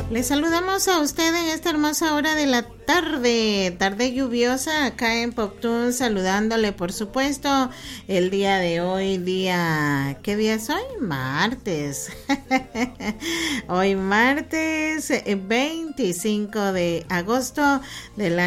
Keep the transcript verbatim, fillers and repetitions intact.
Les saludamos a usted en esta hermosa hora de la tarde, tarde lluviosa acá en Poctún, saludándole por supuesto el día de hoy, día, ¿qué día es hoy? Martes, hoy martes veinticinco de agosto del año